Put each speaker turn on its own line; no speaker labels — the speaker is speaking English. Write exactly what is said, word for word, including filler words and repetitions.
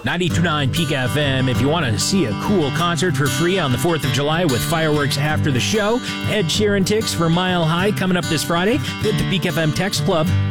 ninety-two point nine Peak F M. If you want to see a cool concert for free on the fourth of July with fireworks after the show, Ed Sheeran tickets for Mile High coming up this Friday. Hit the Peak F M Text Club.